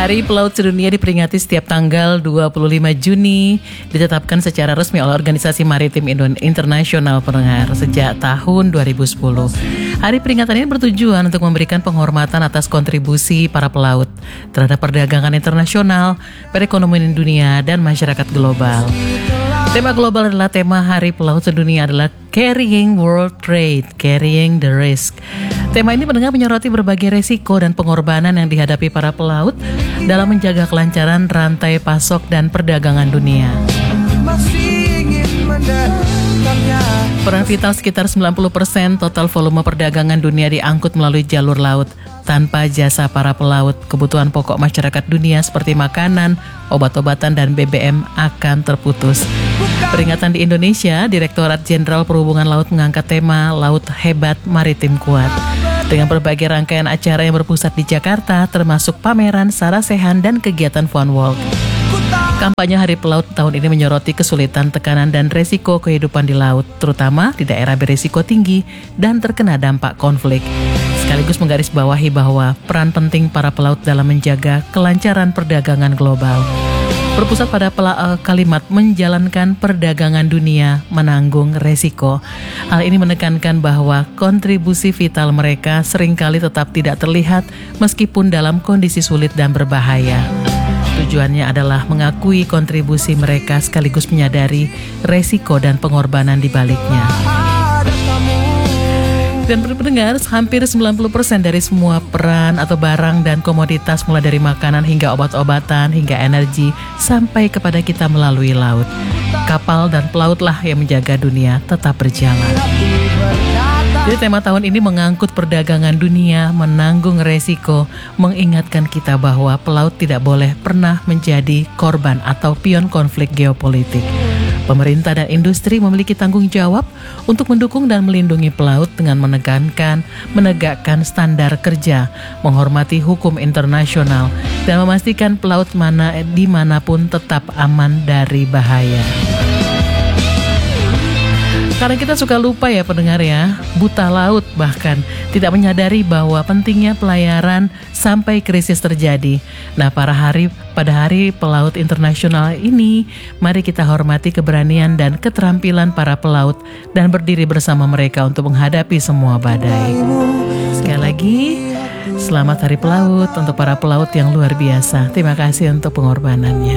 Hari Pelaut Sedunia diperingati setiap tanggal 25 Juni, ditetapkan secara resmi oleh Organisasi Maritim Internasional pendengar sejak tahun 2010. Hari peringatan ini bertujuan untuk memberikan penghormatan atas kontribusi para pelaut terhadap perdagangan internasional, perekonomian dunia, dan masyarakat global. Tema global adalah tema Hari Pelaut Sedunia adalah Carrying World Trade, Carrying the Risk. Tema ini mendengar menyoroti berbagai resiko dan pengorbanan yang dihadapi para pelaut dalam menjaga kelancaran rantai pasok dan perdagangan dunia. Peran vital sekitar 90% total volume perdagangan dunia diangkut melalui jalur laut. Tanpa jasa para pelaut, kebutuhan pokok masyarakat dunia seperti makanan, obat-obatan, dan BBM akan terputus. Peringatan di Indonesia, Direktorat Jenderal Perhubungan Laut mengangkat tema Laut Hebat Maritim Kuat. Dengan berbagai rangkaian acara yang berpusat di Jakarta, termasuk pameran, sarasehan, dan kegiatan Fun Walk. Kampanye Hari Pelaut tahun ini menyoroti kesulitan, tekanan, dan resiko kehidupan di laut, terutama di daerah berisiko tinggi dan terkena dampak konflik. Sekaligus menggarisbawahi bahwa peran penting para pelaut dalam menjaga kelancaran perdagangan global. Berpusat pada kalimat menjalankan perdagangan dunia, menanggung resiko. Hal ini menekankan bahwa kontribusi vital mereka seringkali tetap tidak terlihat meskipun dalam kondisi sulit dan berbahaya. Tujuannya adalah mengakui kontribusi mereka sekaligus menyadari resiko dan pengorbanan di baliknya. Dan pendengar, hampir 90% dari semua peran atau barang dan komoditas mulai dari makanan hingga obat-obatan hingga energi sampai kepada kita melalui laut. Kapal dan pelautlah yang menjaga dunia tetap berjalan. Jadi tema tahun ini mengangkut perdagangan dunia, menanggung resiko, mengingatkan kita bahwa pelaut tidak boleh pernah menjadi korban atau pion konflik geopolitik. Pemerintah dan industri memiliki tanggung jawab untuk mendukung dan melindungi pelaut dengan menegakkan standar kerja, menghormati hukum internasional, dan memastikan pelaut dimanapun tetap aman dari bahaya. Karena kita suka lupa ya pendengar ya, buta laut bahkan tidak menyadari bahwa pentingnya pelayaran sampai krisis terjadi. Nah pada hari Pelaut Internasional ini, mari kita hormati keberanian dan keterampilan para pelaut dan berdiri bersama mereka untuk menghadapi semua badai. Sekali lagi, selamat Hari Pelaut untuk para pelaut yang luar biasa. Terima kasih untuk pengorbanannya.